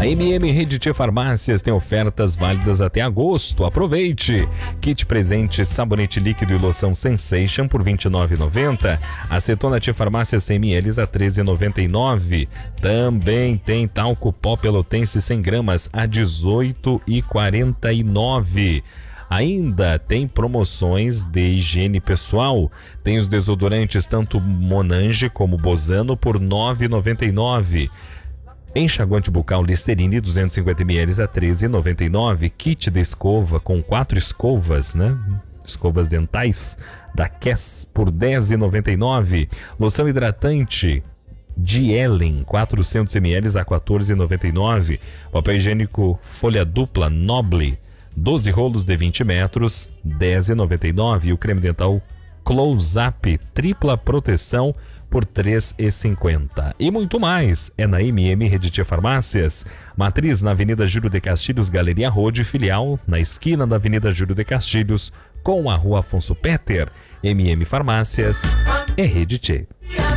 A MM Rede Tia Farmácias tem ofertas válidas até agosto. Aproveite! Kit presente sabonete líquido e loção Sensation por R$ 29,90. Acetona Tia Farmácias 100 ml a R$ 13,99. Também tem talco pó pelotense 100 gramas a R$ 18,49. Ainda tem promoções de higiene pessoal. Tem os desodorantes tanto Monange como Bozano por R$ 9,99. Enxaguante bucal Listerine 250 ml a R$ 13,99. Kit de escova com 4 escovas, escovas dentais da Kess por R$ 10,99. Loção hidratante de Ellen 400 ml a R$ 14,99. Papel higiênico folha dupla Noble 12 rolos de 20 metros, R$ 10,99. E o creme dental Close-Up tripla proteção por R$ 3,50. E muito mais é na MM Rede Tia Farmácias. Matriz na Avenida Júlio de Castilhos, Galeria Road, filial na esquina da Avenida Júlio de Castilhos com a Rua Afonso Peter. MM Farmácias é Rede Tia.